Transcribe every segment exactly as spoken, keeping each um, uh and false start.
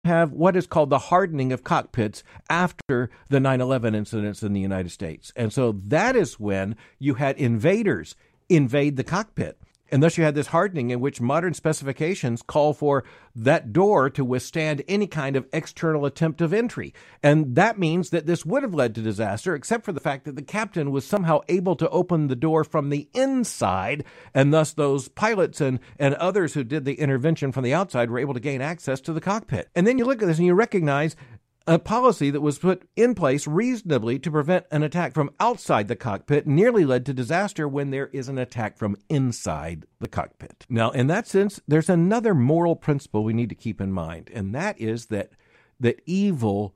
have what is called the hardening of cockpits after the nine eleven incidents in the United States. And so that is when you had invaders invade the cockpit. And thus you had this hardening in which modern specifications call for that door to withstand any kind of external attempt of entry. And that means that this would have led to disaster, except for the fact that the captain was somehow able to open the door from the inside, and thus those pilots and, and others who did the intervention from the outside were able to gain access to the cockpit. And then you look at this and you recognize a policy that was put in place reasonably to prevent an attack from outside the cockpit nearly led to disaster when there is an attack from inside the cockpit. Now, in that sense, there's another moral principle we need to keep in mind, and that is that that evil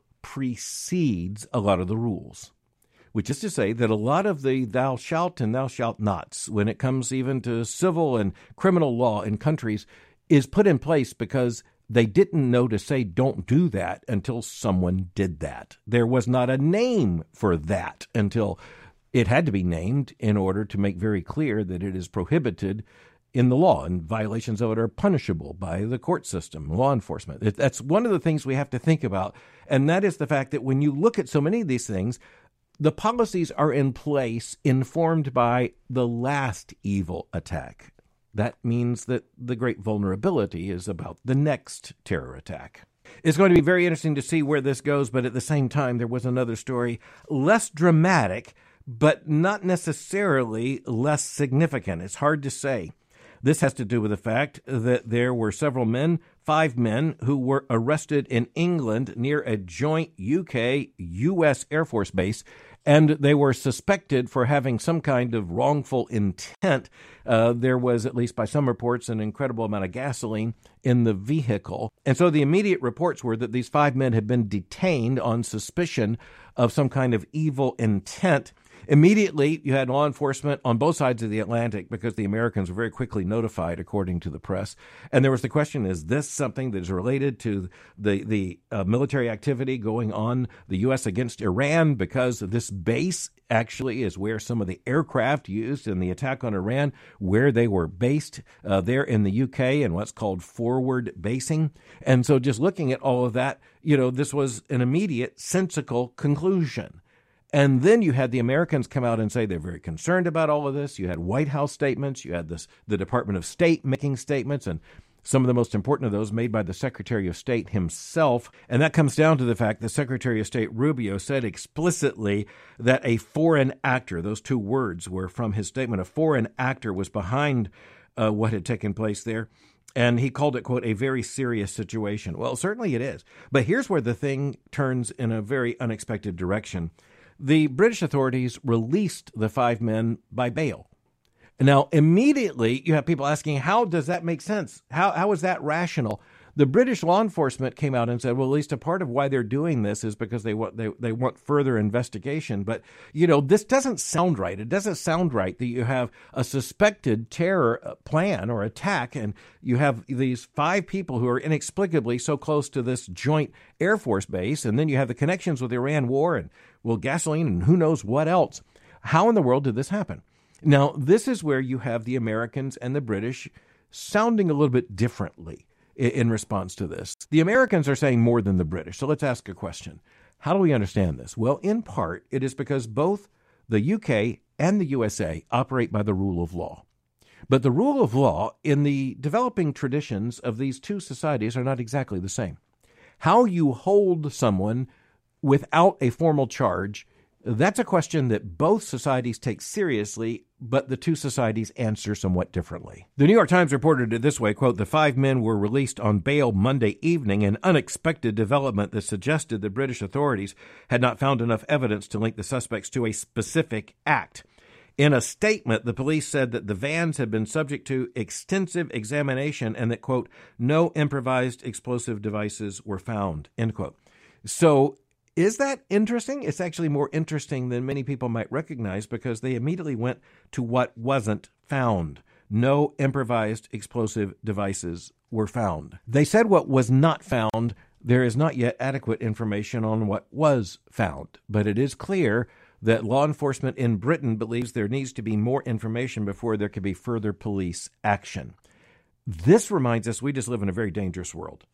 precedes a lot of the rules, which is to say that a lot of the thou shalt and thou shalt nots, when it comes even to civil and criminal law in countries, is put in place because they didn't know to say don't do that until someone did that. There was not a name for that until it had to be named in order to make very clear that it is prohibited in the law, and violations of it are punishable by the court system, law enforcement. That's one of the things we have to think about, and that is the fact that when you look at so many of these things, the policies are in place informed by the last evil attack. That means that the great vulnerability is about the next terror attack. It's going to be very interesting to see where this goes, but at the same time, there was another story, less dramatic, but not necessarily less significant. It's hard to say. This has to do with the fact that there were several men, five men, who were arrested in England near a joint U K U S Air Force base, and they were suspected for having some kind of wrongful intent. Uh, there was, at least by some reports, an incredible amount of gasoline in the vehicle. And so the immediate reports were that these five men had been detained on suspicion of some kind of evil intent. Immediately, you had law enforcement on both sides of the Atlantic because the Americans were very quickly notified, according to the press. And there was the question, is this something that is related to the, the uh, military activity going on the U S against Iran? Because this base actually is where some of the aircraft used in the attack on Iran, where they were based uh, there in the U K and what's called forward basing. And so just looking at all of that, you know, this was an immediate sensical conclusion. And then you had the Americans come out and say they're very concerned about all of this. You had White House statements. You had this, the Department of State making statements, and some of the most important of those made by the Secretary of State himself. And that comes down to the fact that Secretary of State Rubio said explicitly that a foreign actor, those two words were from his statement, a foreign actor was behind uh, what had taken place there. And he called it, quote, a very serious situation. Well, certainly it is. But here's where the thing turns in a very unexpected direction. The British authorities released the five men by bail. Now, immediately, you have people asking, how does that make sense? How How is that rational? The British law enforcement came out and said, well, at least a part of why they're doing this is because they want they, they want further investigation. But, you know, this doesn't sound right. It doesn't sound right that you have a suspected terror plan or attack, and you have these five people who are inexplicably so close to this joint Air Force base, and then you have the connections with the Iran war and, well, gasoline and who knows what else. How in the world did this happen? Now, this is where you have the Americans and the British sounding a little bit differently in response to this. The Americans are saying more than the British. So let's ask a question. How do we understand this? Well, in part, it is because both the U K and the U S A operate by the rule of law. But the rule of law in the developing traditions of these two societies are not exactly the same. How you hold someone without a formal charge, that's a question that both societies take seriously, but the two societies answer somewhat differently. The New York Times reported it this way, quote, the five men were released on bail Monday evening, an unexpected development that suggested the British authorities had not found enough evidence to link the suspects to a specific act. In a statement, the police said that the vans had been subject to extensive examination and that, quote, no improvised explosive devices were found, end quote. So, is that interesting? It's actually more interesting than many people might recognize because they immediately went to what wasn't found. No improvised explosive devices were found. They said what was not found. There is not yet adequate information on what was found, but it is clear that law enforcement in Britain believes there needs to be more information before there can be further police action. This reminds us we just live in a very dangerous world.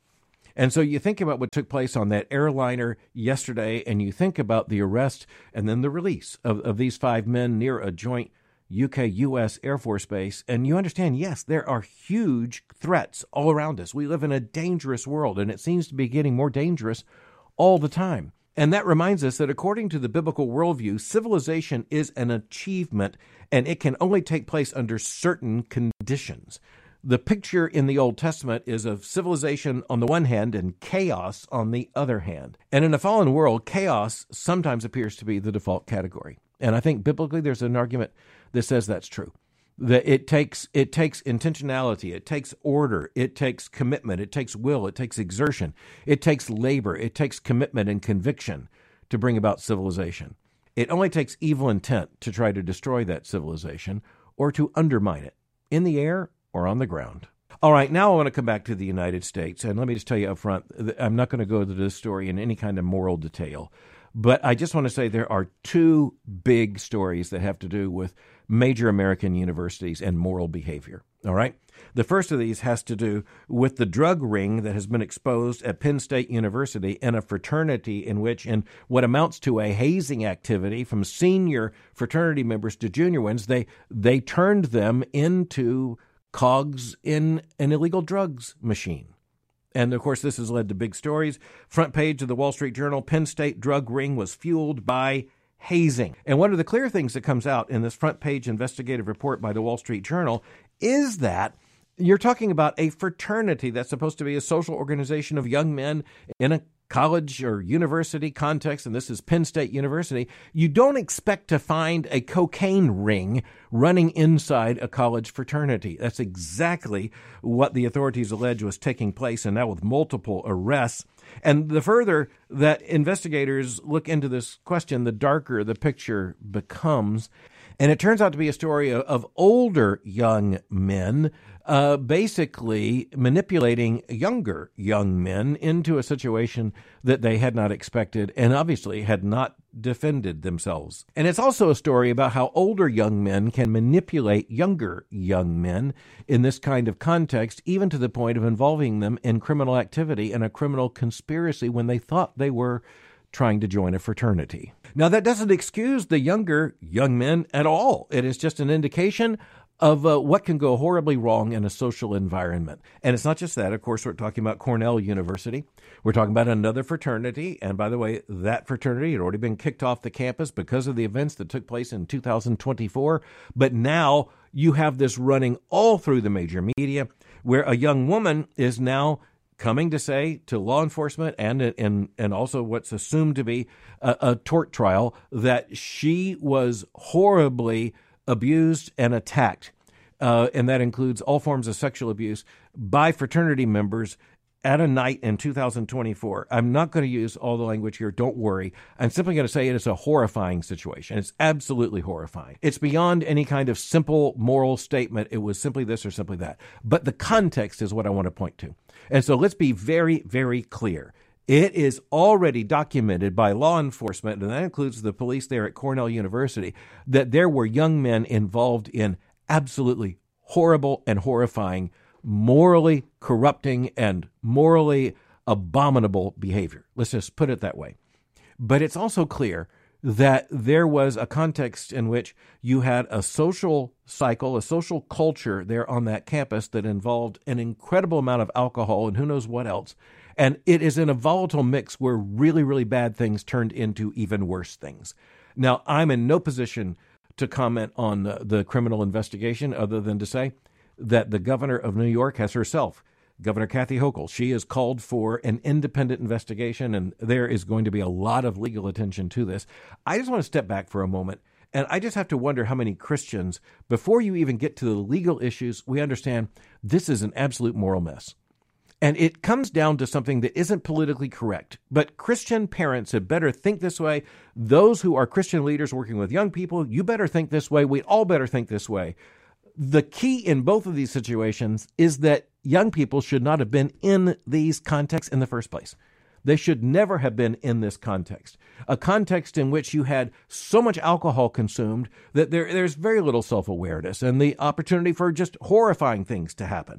And so you think about what took place on that airliner yesterday, and you think about the arrest and then the release of, of these five men near a joint U K U S Air Force base, and you understand, yes, there are huge threats all around us. We live in a dangerous world, and it seems to be getting more dangerous all the time. And that reminds us that according to the biblical worldview, civilization is an achievement, and it can only take place under certain conditions. The picture in the Old Testament is of civilization on the one hand and chaos on the other hand. And in a fallen world, chaos sometimes appears to be the default category. And I think biblically there's an argument that says that's true. That it takes it takes intentionality, it takes order, it takes commitment, it takes will, it takes exertion, it takes labor, it takes commitment and conviction to bring about civilization. It only takes evil intent to try to destroy that civilization or to undermine it in the air or on the ground. All right, now I want to come back to the United States, and let me just tell you up front, I'm not going to go into this story in any kind of moral detail, but I just want to say there are two big stories that have to do with major American universities and moral behavior, all right? The first of these has to do with the drug ring that has been exposed at Penn State University in a fraternity in which, in what amounts to a hazing activity from senior fraternity members to junior ones, they they turned them into cogs in an illegal drugs machine. And, of course, this has led to big stories. Front page of the Wall Street Journal, Penn State drug ring was fueled by hazing. And one of the clear things that comes out in this front page investigative report by the Wall Street Journal is that you're talking about a fraternity that's supposed to be a social organization of young men in a college or university context, and this is Penn State University. You don't expect to find a cocaine ring running inside a college fraternity. That's exactly what the authorities allege was taking place, and now with multiple arrests. And the further that investigators look into this question, the darker the picture becomes. And it turns out to be a story of, of older young men uh, basically manipulating younger young men into a situation that they had not expected and obviously had not defended themselves. And it's also a story about how older young men can manipulate younger young men in this kind of context, even to the point of involving them in criminal activity and a criminal conspiracy when they thought they were trying to join a fraternity. Now, that doesn't excuse the younger young men at all. It is just an indication of uh, what can go horribly wrong in a social environment. And it's not just that. Of course, we're talking about Cornell University. We're talking about another fraternity. And by the way, that fraternity had already been kicked off the campus because of the events that took place in two thousand twenty-four. But now you have this running all through the major media where a young woman is now coming to say to law enforcement and and and also what's assumed to be a, a tort trial that she was horribly abused and attacked, uh, and that includes all forms of sexual abuse by fraternity members at a night in two thousand twenty-four. I'm not going to use all the language here. Don't worry. I'm simply going to say it is a horrifying situation. It's absolutely horrifying. It's beyond any kind of simple moral statement. It was simply this or simply that. But the context is what I want to point to. And so let's be very, very clear. It is already documented by law enforcement, and that includes the police there at Cornell University, that there were young men involved in absolutely horrible and horrifying, morally corrupting and morally abominable behavior. Let's just put it that way. But it's also clear that there was a context in which you had a social cycle, a social culture there on that campus that involved an incredible amount of alcohol and who knows what else. And it is in a volatile mix where really, really bad things turned into even worse things. Now, I'm in no position to comment on the, the criminal investigation other than to say that the governor of New York has herself, Governor Kathy Hochul, she has called for an independent investigation, and there is going to be a lot of legal attention to this. I just want to step back for a moment, and I just have to wonder how many Christians, before you even get to the legal issues, we understand this is an absolute moral mess. And it comes down to something that isn't politically correct. But Christian parents had better think this way. Those who are Christian leaders working with young people, you better think this way. We all better think this way. The key in both of these situations is that young people should not have been in these contexts in the first place. They should never have been in this context, a context in which you had so much alcohol consumed that there, there's very little self-awareness and the opportunity for just horrifying things to happen.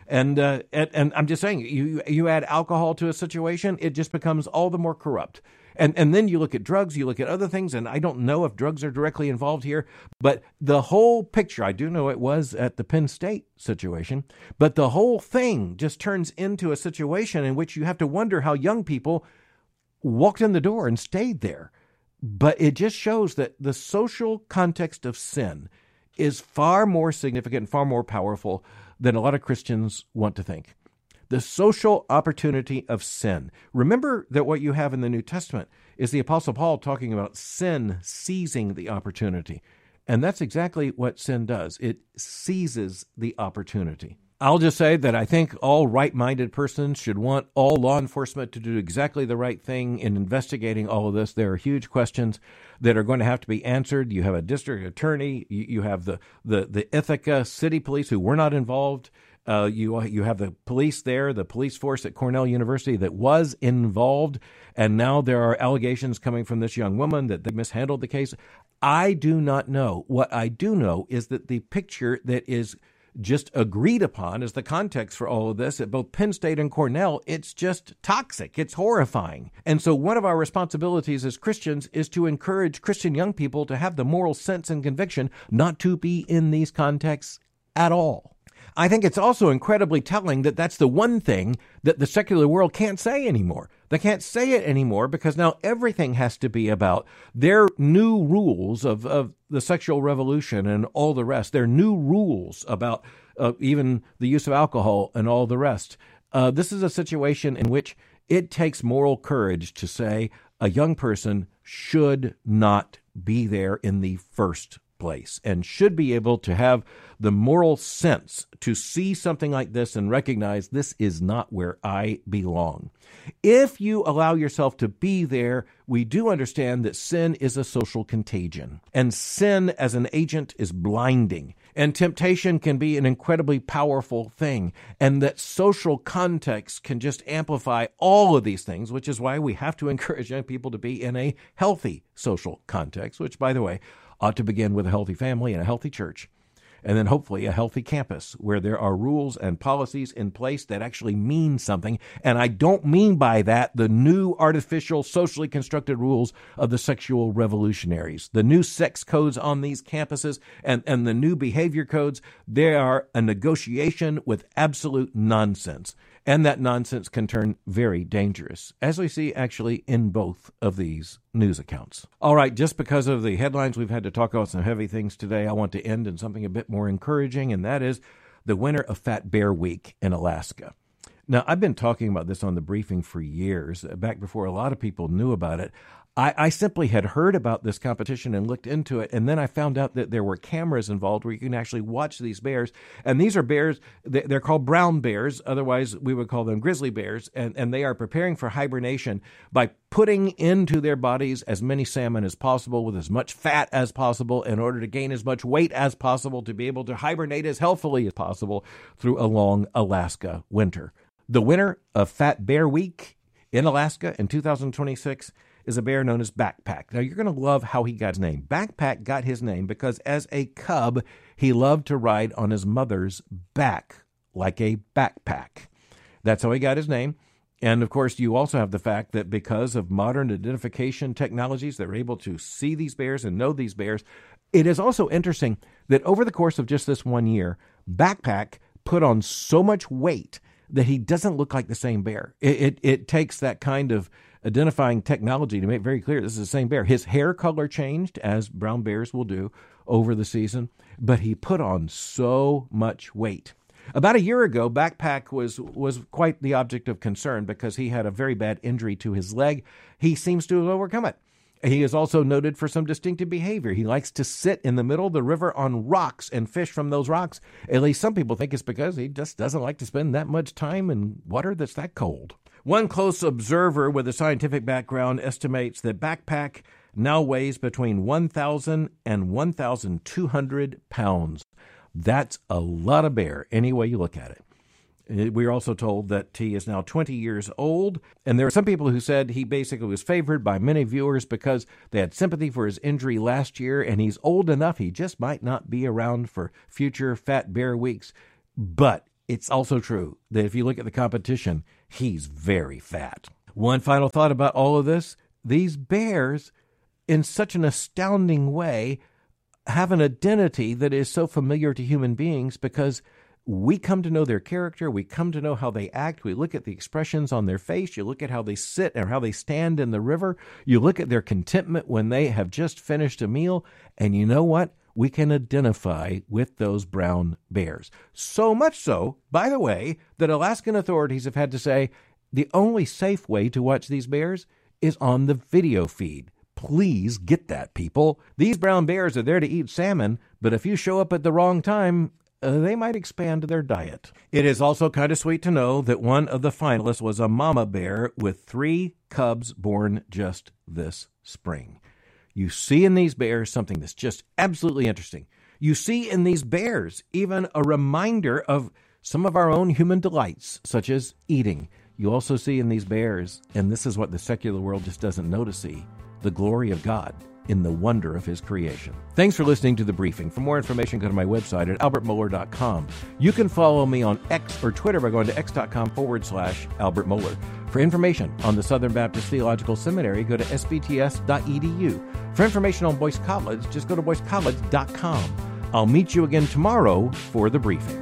And, uh, and and I'm just saying, you you add alcohol to a situation, it just becomes all the more corrupt. And and then you look at drugs, you look at other things, and I don't know if drugs are directly involved here, but the whole picture, I do know it was at the Penn State situation, but the whole thing just turns into a situation in which you have to wonder how young people walked in the door and stayed there. But it just shows that the social context of sin is far more significant and far more powerful than a lot of Christians want to think. The social opportunity of sin. Remember that what you have in the New Testament is the Apostle Paul talking about sin seizing the opportunity. And that's exactly what sin does. It seizes the opportunity. I'll just say that I think all right-minded persons should want all law enforcement to do exactly the right thing in investigating all of this. There are huge questions that are going to have to be answered. You have a district attorney. You, you have the, the, the Ithaca City Police who were not involved. Uh, you you have the police there, the police force at Cornell University that was involved, and now there are allegations coming from this young woman that they mishandled the case. I do not know. What I do know is that the picture that is just agreed upon as the context for all of this at both Penn State and Cornell, it's just toxic. It's horrifying. And so one of our responsibilities as Christians is to encourage Christian young people to have the moral sense and conviction not to be in these contexts at all. I think it's also incredibly telling that that's the one thing that the secular world can't say anymore. They can't say it anymore because now everything has to be about their new rules of, of the sexual revolution and all the rest. Their new rules about uh, even the use of alcohol and all the rest. Uh, this is a situation in which it takes moral courage to say a young person should not be there in the first place and should be able to have the moral sense to see something like this and recognize this is not where I belong. If you allow yourself to be there, we do understand that sin is a social contagion, and sin as an agent is blinding, and temptation can be an incredibly powerful thing, and that social context can just amplify all of these things, which is why we have to encourage young people to be in a healthy social context, which, by the way, ought to begin with a healthy family and a healthy church, and then hopefully a healthy campus where there are rules and policies in place that actually mean something. And I don't mean by that the new artificial, socially constructed rules of the sexual revolutionaries. The new sex codes on these campuses and, and the new behavior codes, they are a negotiation with absolute nonsense. And that nonsense can turn very dangerous, as we see actually in both of these news accounts. All right, just because of the headlines, we've had to talk about some heavy things today. I want to end in something a bit more encouraging, and that is the winter of Fat Bear Week in Alaska. Now, I've been talking about this on the briefing for years, back before a lot of people knew about it. I, I simply had heard about this competition and looked into it, and then I found out that there were cameras involved where you can actually watch these bears. And these are bears, they're called brown bears, otherwise we would call them grizzly bears, and, and they are preparing for hibernation by putting into their bodies as many salmon as possible with as much fat as possible in order to gain as much weight as possible to be able to hibernate as healthily as possible through a long Alaska winter. The winner of Fat Bear Week in Alaska in two thousand twenty-six is a bear known as Backpack. Now, you're going to love how he got his name. Backpack got his name because as a cub, he loved to ride on his mother's back like a backpack. That's how he got his name. And, of course, you also have the fact that because of modern identification technologies, they're able to see these bears and know these bears. It is also interesting that over the course of just this one year, Backpack put on so much weight that he doesn't look like the same bear. It, it, it takes that kind of identifying technology to make very clear this is the same bear. His hair color changed, as brown bears will do over the season, but he put on so much weight. About a year ago, Backpack was, was quite the object of concern because he had a very bad injury to his leg. He seems to have overcome it. He is also noted for some distinctive behavior. He likes to sit in the middle of the river on rocks and fish from those rocks. At least some people think it's because he just doesn't like to spend that much time in water that's that cold. One close observer with a scientific background estimates that Backpack now weighs between one thousand and one thousand two hundred pounds. That's a lot of bear, any way you look at it. We're also told that he is now twenty years old, and there are some people who said he basically was favored by many viewers because they had sympathy for his injury last year, and he's old enough he just might not be around for future Fat Bear Weeks. But it's also true that if you look at the competition, he's very fat. One final thought about all of this. These bears, in such an astounding way, have an identity that is so familiar to human beings because we come to know their character. We come to know how they act. We look at the expressions on their face. You look at how they sit or how they stand in the river. You look at their contentment when they have just finished a meal. And you know what? We can identify with those brown bears. So much so, by the way, that Alaskan authorities have had to say the only safe way to watch these bears is on the video feed. Please get that, people. These brown bears are there to eat salmon, but if you show up at the wrong time, Uh, they might expand their diet. It is also kind of sweet to know that one of the finalists was a mama bear with three cubs born just this spring. You see in these bears something that's just absolutely interesting. You see in these bears even a reminder of some of our own human delights, such as eating. You also see in these bears, and this is what the secular world just doesn't know to see, the glory of God in the wonder of his creation. Thanks for listening to The Briefing. For more information, go to my website at albert mohler dot com. You can follow me on X or Twitter by going to x.com forward slash Albert Mohler. For information on the Southern Baptist Theological Seminary, go to s b t s dot e d u. For information on Boyce College, just go to boyce college dot com. I'll meet you again tomorrow for The Briefing.